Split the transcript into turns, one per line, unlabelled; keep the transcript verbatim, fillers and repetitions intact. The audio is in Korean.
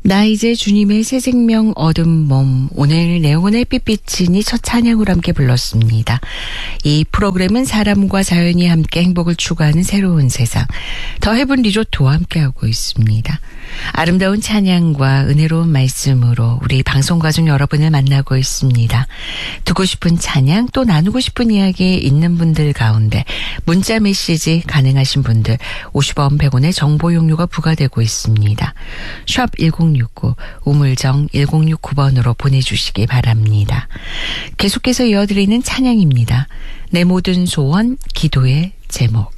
나 이제 주님의 새 생명 얻은 몸, 오늘 내용은 햇빛 비치니 첫 찬양으로 함께 불렀습니다. 이 프로그램은 사람과 자연이 함께 행복을 추구하는 새로운 세상, 더 헤븐 리조트와 함께하고 있습니다. 아름다운 찬양과 은혜로운 말씀으로 우리 방송 가족 여러분을 만나고 있습니다. 듣고 싶은 찬양, 또 나누고 싶은 이야기 있는 분들 가운데 문자 메시지 가능하신 분들 오십 원 백 원의 정보 용료가 부과되고 있습니다. 샵 일공육구 우물정 일공육구 번으로 보내주시기 바랍니다. 계속해서 이어드리는 찬양입니다. 내 모든 소원 기도의 제목.